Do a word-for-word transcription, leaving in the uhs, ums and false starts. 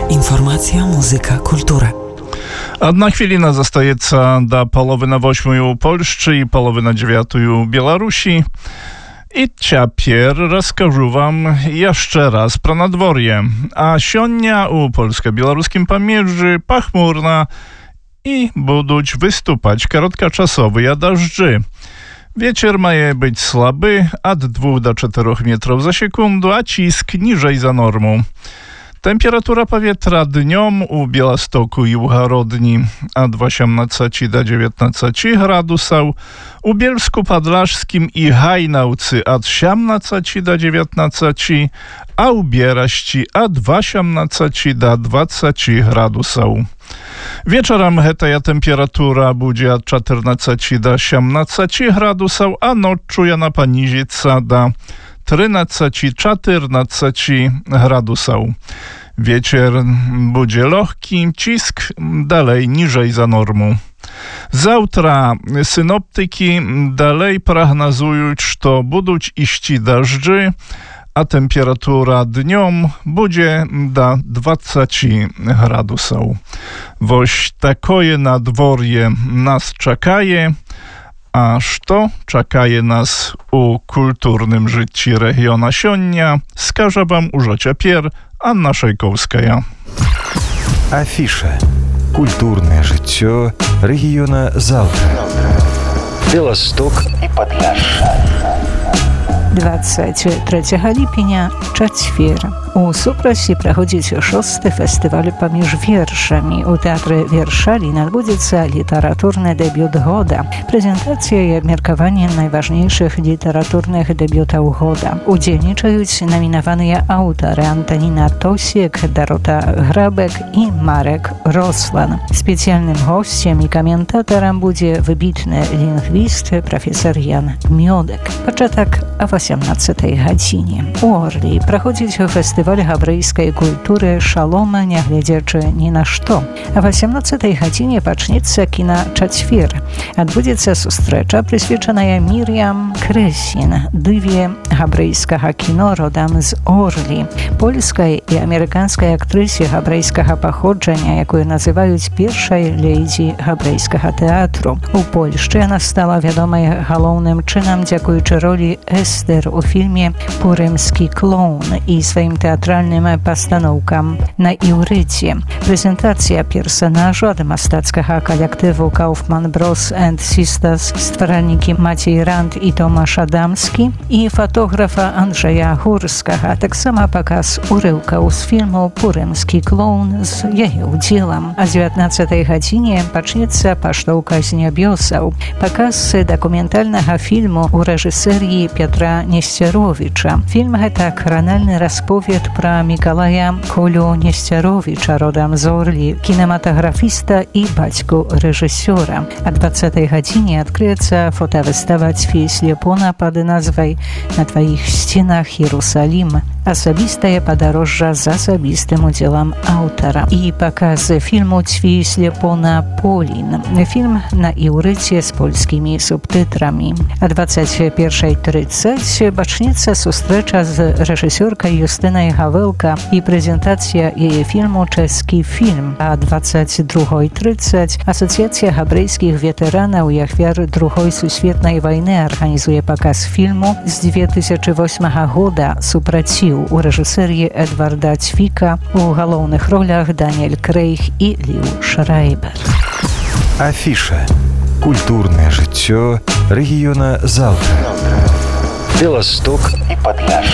Informacja, muzyka, kultura. Одна хвилина застаецца до половы на восьмую у Польшчы і половы на дзевятую у Беларусі. І цяпер раскажу вам яшчэ раз пра надвор'е. А сёння у польска-беларускім памежжы пахмурна і будуць выступаць кароткачасовыя дажджы. Wieczór ma być słaby, od dwóch do czterech metrów za sekundę, a cisk niżej za normą. Temperatura powietrza dniom u Białegostoku i Ucharodni od osiemnaście do dziewiętnastu gradusów, u Bielsku Podlaskim i Hajnałcy od siedemnastu do dziewiętnastu, a u Bieraści od osiemnastu do dwudziestu gradusów. Wieczorem hetaja temperatura będzie od czternastu do osiemnastu gradusów, a noczu jana panizica do trzynastu do czternastu gradusów. Wieczór będzie lekki, cisk dalej niżej za normą. Zawtra synoptyki dalej prognozują, że będą iść deszczy, a temperatura dniom będzie do dwudziestu gradusów. Woś takoje nadworje nas czekaje, a co czekaje nas u kulturnym życiu regiona Sionia, skaże wam już ciapier Anna Szajkowska. Афиша. Культурное жыццё рэгіёна заўтра. Беласток і Падляшша. двадцять третьего ліпеня, чацвер. У Супрасе праходзіць шосты фестываль паміж вершамі. У тэатры Вершалін адбудзецца літаратурны дэбют года. Прэзентацыя і абмеркаванне найважнейшых літаратурных дэбютаў года. Удзельнічаюць намінаваныя аўтары Антаніна Тосік, Дарота Грабек і Марек Рослан. Спецыяльным госцем і каментатарам будзе выбітны лінгвіст прафесор Ян Мёдек. Пачатак о восемнадцатай гадзіне. У Орлі праходзіць фестываль габрэйскай культуры «Шалома, нягледзячы ні на што». А восемнадцатай гадзіне пачнецца кіначацвер. Адбудзецца сустрэча, прысвечаная Мір'ям Крэсін, дыве габрэйскага кіно родам з Орлі, польскай і амерыканскай актрысе габрэйскага паходжання, якую называюць першай леідзі габрэйскага тэатру. У Польшчы яна стала вядомай галоўным чынам дзякуючы ролі Эстер у фільме «Пурымскі клоун» і сваім тэатральным пастаноўкам на іўрыце. Прэзентацыя персанажу ад мастацкага калектыву Kaufman Bros and Sisters, стваральнікі Мацей Ранд і Томаш Адамскі і фотографа Анджэя Гурскага, таксама паказ урыўкаў з фільму «Пурымскі клоун» з яе ўдзелам. А дзевятнаццатай гадзіне пачнецца паштоўка з нябёсаў, паказ дакументальнага фільму ў рэжысэріі Петра Несцяровіча. Фільм гэта кранальны расповед пра Мікалая Колю Несцяровіча, родам з Орлі, кінематаграфіста і бацьку рэжысёра. А дваццатай гадзіне адкрыецца фотавыстава Цвей Слепона пад назвай «На тваіх сценах Іерусалім». Асабістае падарожжа з асабістым удзелам аўтара. І паказ фільму Цвей Слепона «Полін». Фільм на іўрыце з польскімі субтытрамі. А двадцать першай трыццаць пачнецца сустрэча з рэжысёркай Юстынай Гавэлка і прэзентацыя яе фільму «Чэшскі фільм». А двадцать другой трыццаць Асацыяцыя габрэйскіх ветэранаў і ахвяр другой сусветнай вайны арганізуе паказ фільму з две тысячы восьмага года «Супраціў» у рэжысэріі Эдварда Цвіка, у галоўных ролях Даніэль Крэйг і Ліў Шрайбер. Афіша. Культурное жыццё рэгіёна заўтра. Беласток і Падляшша.